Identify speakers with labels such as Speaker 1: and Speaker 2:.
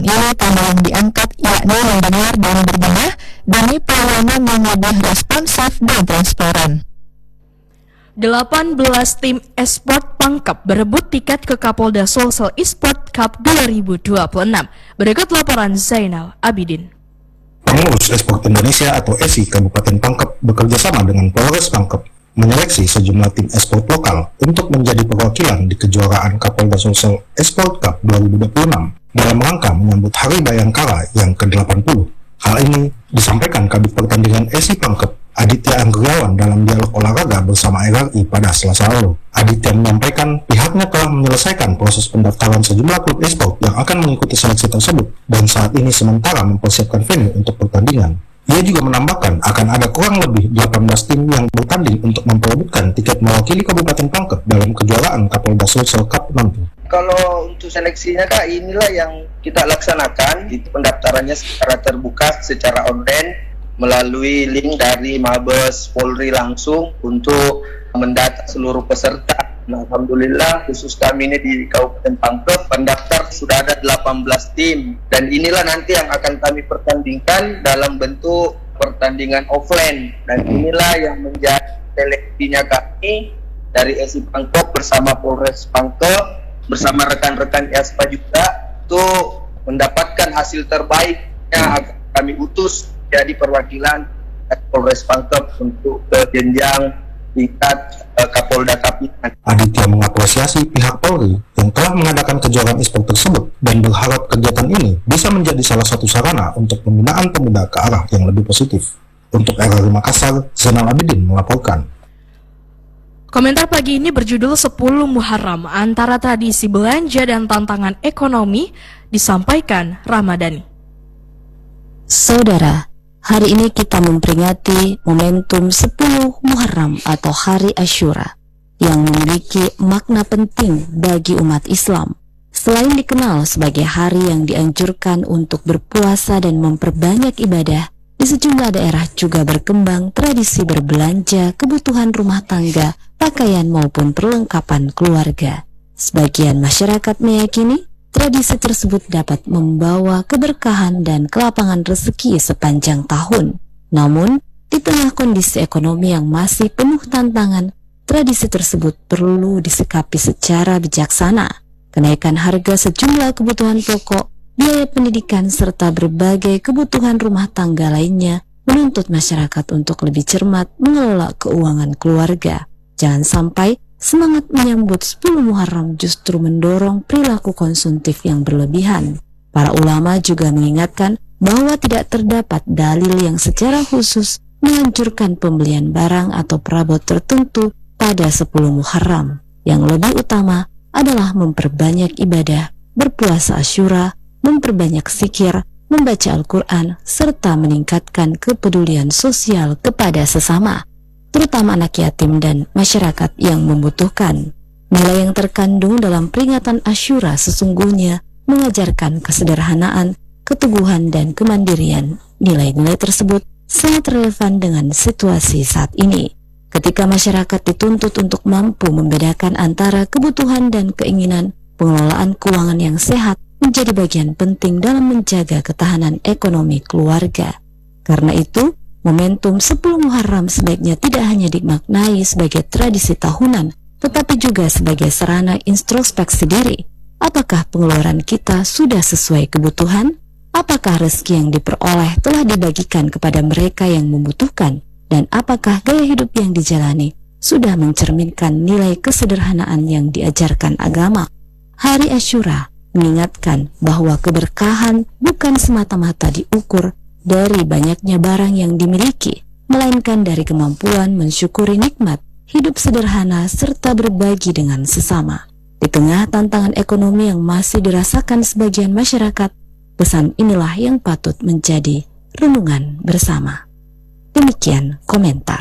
Speaker 1: ini tema yang diangkat yakni mendengar dan berbenah demi pelayanan yang lebih responsif dan transparan.
Speaker 2: 18 tim e-sport Pangkep berebut tiket ke Kapolda Sulsel Esport Cup 2026. Berikut laporan Zainal Abidin.
Speaker 3: Pengurus Esport Indonesia atau ESI Kabupaten Pangkep bekerja sama dengan Polres Pangkep menyeleksi sejumlah tim e-sport lokal untuk menjadi perwakilan di kejuaraan Kapolda Sulsel Esport Cup 2026 dalam rangka menyambut Hari Bayangkara yang ke-80. Hal ini disampaikan Kabid Pertandingan ESI Pangkep Aditya Anggriawan dalam dialog olahraga bersama RRI pada Selasa lalu. Aditya menyampaikan pihaknya telah menyelesaikan proses pendaftaran sejumlah klub e-sport yang akan mengikuti seleksi tersebut dan saat ini sementara mempersiapkan venue untuk pertandingan. Ia juga menambahkan akan ada kurang lebih 18 tim yang bertanding untuk memperebutkan tiket mewakili Kabupaten Pangkep dalam kejuaraan Kapolda Sulsel Cup nanti.
Speaker 4: Kalau untuk seleksinya Kak, inilah yang kita laksanakan. Itu pendaftarannya secara terbuka, secara online melalui link dari Mabes Polri langsung untuk mendata seluruh peserta. Nah, alhamdulillah khusus kami ini di Kabupaten Pangkep pendaftar sudah ada 18 tim dan inilah nanti yang akan kami pertandingkan dalam bentuk pertandingan offline dan inilah yang menjadi seleksinya kami dari ESI Pangkep bersama Polres Pangkep bersama rekan-rekan IASPA juga untuk mendapatkan hasil terbaiknya akan kami utus jadi perwakilan Polres Pangkep untuk ke jenjang tingkat Kapolda Kapitan.
Speaker 3: Aditya mengapresiasi pihak Polri yang telah mengadakan kejuaraan e-sport tersebut dan berharap kegiatan ini bisa menjadi salah satu sarana untuk pembinaan pemuda ke arah yang lebih positif. Untuk RRI Makassar, Zainal Abidin melaporkan.
Speaker 2: Komentar pagi ini berjudul 10 Muharram antara tradisi belanja dan tantangan ekonomi disampaikan Ramadhani.
Speaker 5: Saudara, hari ini kita memperingati momentum 10 Muharram atau Hari Asyura yang memiliki makna penting bagi umat Islam. Selain dikenal sebagai hari yang dianjurkan untuk berpuasa dan memperbanyak ibadah, di sejumlah daerah juga berkembang tradisi berbelanja kebutuhan rumah tangga, pakaian maupun perlengkapan keluarga. Sebagian masyarakat meyakini tradisi tersebut dapat membawa keberkahan dan kelapangan rezeki sepanjang tahun. Namun, di tengah kondisi ekonomi yang masih penuh tantangan, tradisi tersebut perlu disikapi secara bijaksana. Kenaikan harga sejumlah kebutuhan pokok, biaya pendidikan, serta berbagai kebutuhan rumah tangga lainnya menuntut masyarakat untuk lebih cermat mengelola keuangan keluarga. Jangan sampai semangat menyambut 10 Muharram justru mendorong perilaku konsumtif yang berlebihan. Para ulama juga mengingatkan bahwa tidak terdapat dalil yang secara khusus menganjurkan pembelian barang atau perabot tertentu pada 10 Muharram. Yang lebih utama adalah memperbanyak ibadah, berpuasa Asyura, memperbanyak zikir, membaca Al-Quran, serta meningkatkan kepedulian sosial kepada sesama, terutama anak yatim dan masyarakat yang membutuhkan. Nilai yang terkandung dalam peringatan Asyura sesungguhnya mengajarkan kesederhanaan, keteguhan, dan kemandirian. Nilai-nilai tersebut sangat relevan dengan situasi saat ini, ketika masyarakat dituntut untuk mampu membedakan antara kebutuhan dan keinginan. Pengelolaan keuangan yang sehat menjadi bagian penting dalam menjaga ketahanan ekonomi keluarga. Karena itu, momentum 10 Muharram sebaiknya tidak hanya dimaknai sebagai tradisi tahunan, tetapi juga sebagai sarana introspeksi diri. Apakah pengeluaran kita sudah sesuai kebutuhan? Apakah rezeki yang diperoleh telah dibagikan kepada mereka yang membutuhkan? Dan apakah gaya hidup yang dijalani sudah mencerminkan nilai kesederhanaan yang diajarkan agama? Hari Asyura mengingatkan bahwa keberkahan bukan semata-mata diukur dari banyaknya barang yang dimiliki, melainkan dari kemampuan mensyukuri nikmat, hidup sederhana, serta berbagi dengan sesama. Di tengah tantangan ekonomi yang masih dirasakan sebagian masyarakat, pesan inilah yang patut menjadi renungan bersama. Demikian komentar.